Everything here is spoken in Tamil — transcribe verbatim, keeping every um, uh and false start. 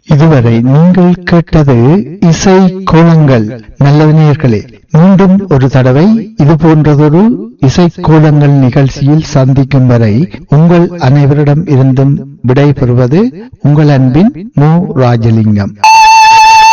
இதுவரை நீங்கள் கேட்டது இசை கோலங்கள். நல்லது நேயர்களே, மீண்டும் ஒரு தடவை இது போன்றதொரு இசை கோலங்கள் நிகழ்ச்சியில் சந்திக்கும் வரை உங்கள் அனைவரிடம் இருந்தும் விடை பெறுவது உங்கள் அன்பின் மு ராஜலிங்கம்.